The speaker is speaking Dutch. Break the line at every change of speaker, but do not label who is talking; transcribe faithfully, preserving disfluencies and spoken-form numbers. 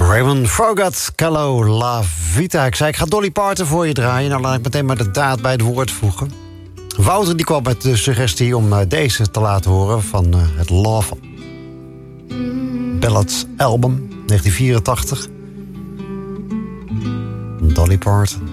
Raymond Fogat, Callo La Vita. Ik zei, ik ga Dolly Parton voor je draaien. Nou, laat ik meteen maar de daad bij het woord voegen. Wouter die kwam met de suggestie om uh, deze te laten horen... van uh, het Love Ballads album negentien vierentachtig. Dolly Parton.